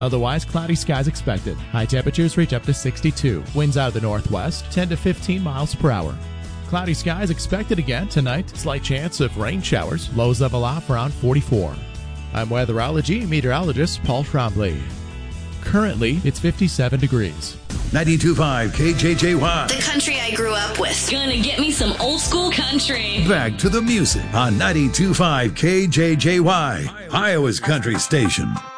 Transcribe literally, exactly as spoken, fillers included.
Otherwise, cloudy skies expected. High temperatures reach up to sixty-two. Winds out of the northwest, ten to fifteen miles per hour. Cloudy skies expected again tonight. Slight chance of rain showers. Lows level off around forty-four. I'm weatherology meteorologist Paul Trombley. Currently, it's fifty-seven degrees. ninety-two point five K J J Y. The country I grew up with. Gonna get me some old school country. Back to the music on ninety-two point five K J J Y, Iowa's country station.